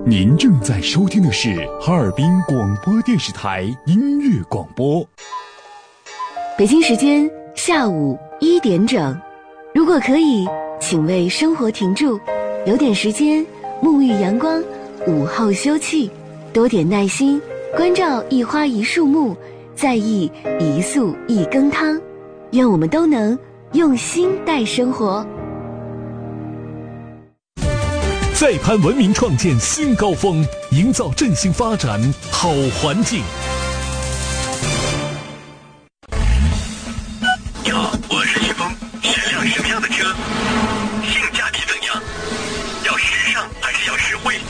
您正在收听的是哈尔滨广播电视台音乐广播。 北京时间下午1点整，如果可以，请为生活停住，留点时间沐浴阳光，午后休憩，多点耐心，关照一花一树木，在意一粟一羹汤。愿我们都能用心待生活。 再攀文明创建新高峰，营造振兴发展好环境。 你好，我是徐峰，选辆什么样的车？性价比怎样？要时尚还是要实惠？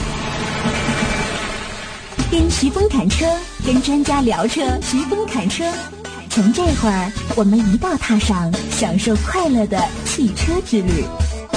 跟徐峰谈车，跟专家聊车，徐峰谈车。从这会儿，我们一道踏上享受快乐的汽车之旅。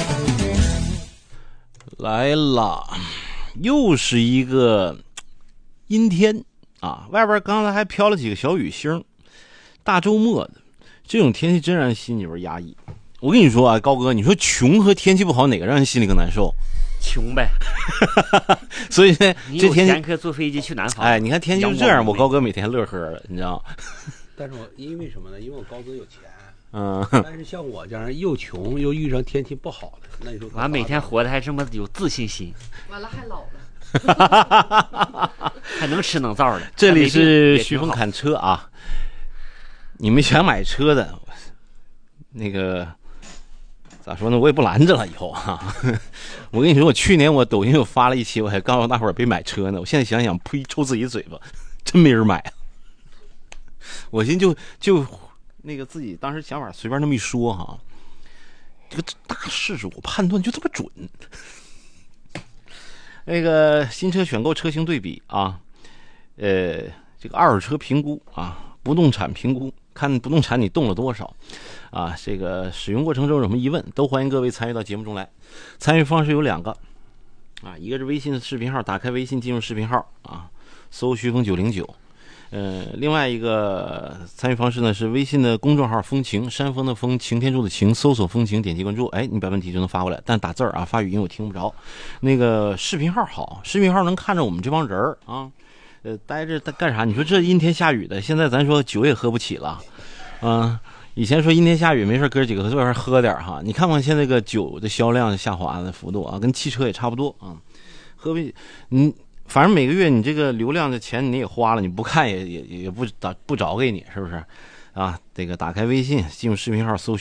来了，又是一个阴天啊，外边刚才还飘了几个小雨星，大周末的这种天气真让人心里边压抑。我跟你说啊，高哥，你说穷和天气不好哪个让人心里更难受？ 穷呗。 所以呢， 你有钱可以坐飞机去南方。 哎，你看天就是这样，我高哥每天乐呵了，你知道吗？ 但是我因为什么呢？因为我高哥有钱。但是像我这样又穷又遇上天气不好的，那你说完每天活得还这么有自信心， 完了还老了， 还能吃能造的。 这里是徐峰侃车啊，你们想买车的，那个咋说呢？我也不拦着了，以后啊，我跟你说，我去年我抖音又发了一期，我还告诉大伙儿别买车呢。我现在想想，呸，抽自己嘴巴，真没人买。我寻思就。那个自己当时想法随便那么一说哈，这个大事主判断就这么准。那个新车选购车型对比啊，这个二手车评估啊，不动产评估，看不动产你动了多少啊，这个使用过程中有什么疑问，都欢迎各位参与到节目中来。参与方式有2个啊，一个是微信的视频号，打开微信进入视频号啊，搜徐峰909。另外一个参与方式呢是微信的公众号风情，山峰的风，擎天柱的擎，搜索风情，点击关注，哎，你把问题就能发过来，但打字啊，发语音我听不着。那个视频号好，视频号能看着我们这帮人啊，待着干啥？你说这阴天下雨的，现在咱说酒也喝不起了，以前说阴天下雨没事哥几个在外边喝点哈，你看看现在这个酒的销量下滑的幅度啊，跟汽车也差不多啊，喝不反正每个月你这个流量的钱你也花了，你不看也不找给你，是不是啊？这个打开微信进入视频号搜